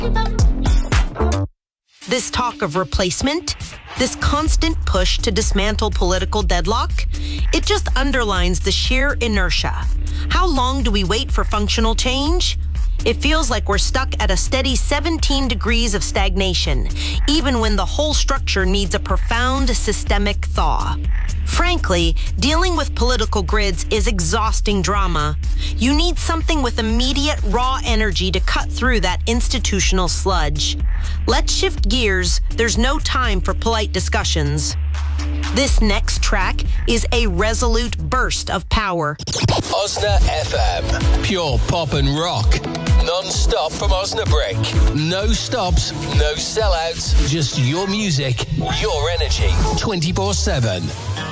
This talk of replacement, this constant push to dismantle political deadlock, it just underlines the sheer inertia. How long do we wait for functional change? It feels like we're stuck at a steady 17 degrees of stagnation, even when the whole structure needs a profound systemic thaw. Frankly, dealing with political grids is exhausting drama. You need something with immediate raw energy to cut through that institutional sludge. Let's shift gears. There's no time for polite discussions. This next track is a resolute burst of power. Osna FM. Pure pop and rock. Non-stop from Osnabrück. No stops, no sellouts. Just your music, your energy. 24/7.